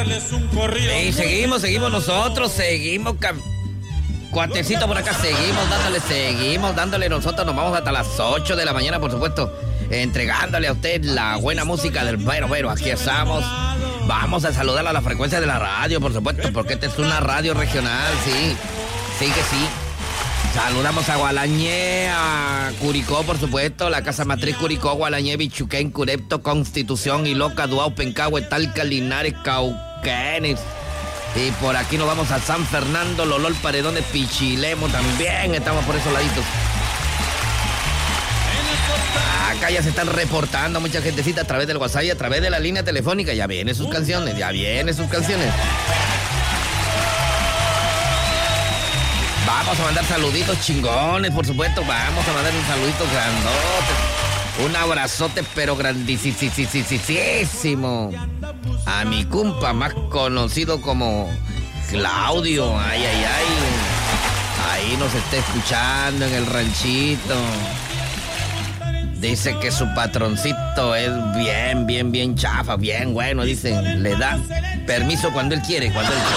Y seguimos nosotros, cuatecito por acá, seguimos dándole, nosotros nos vamos hasta las 8 de la mañana, por supuesto, entregándole a usted la buena música del Vero, aquí estamos. Vamos a saludar a la frecuencia de la radio, por supuesto, porque esta es una radio regional, sí que sí. Saludamos a Gualañé, a Curicó, por supuesto, la Casa Matriz Curicó, Gualañé, Bichuquén, Curepto, Constitución, Iloca, Duau, Pencahue, Talca, Linares, Cauquenes. Y por aquí nos vamos a San Fernando, Lolol, Paredones, Pichilemo, también estamos por esos laditos. Acá ya se están reportando mucha gentecita a través del WhatsApp y a través de la línea telefónica. Ya vienen sus canciones. Vamos a mandar saluditos chingones, por supuesto. Vamos a mandar un saludito grandote. Un abrazote, pero grandísimo. A mi compa, más conocido como Claudio. Ay. Ahí nos está escuchando en el ranchito. Dice que su patroncito es bien chafa, bien bueno. Dice, le da permiso cuando él quiere.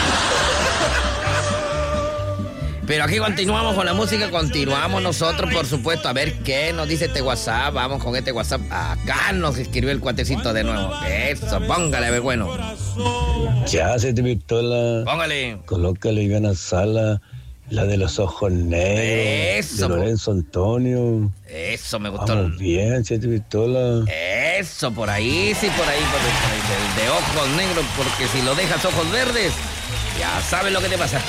Pero aquí continuamos con la música, continuamos nosotros, por supuesto. A ver qué nos dice este WhatsApp. Vamos con este WhatsApp. Acá nos escribió el cuatecito de nuevo. Eso, póngale, a ver, bueno. Ya se te pistola. Póngale. Colócale Ivana Sala, la de los ojos negros. Eso. De Lorenzo Antonio. Eso, me gustó. Vamos bien, siete pistola. Eso, por ahí, sí, por ahí. El de ojos negros, porque si lo dejas ojos verdes, ya sabes lo que te pasa.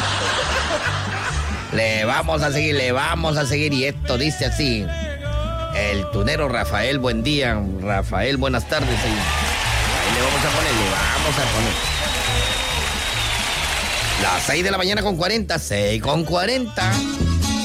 Le vamos a seguir, y esto dice así. El tunero Rafael, buen día. Rafael, buenas tardes. Ahí le vamos a poner. Las 6 de la mañana con 40, 6 con 40.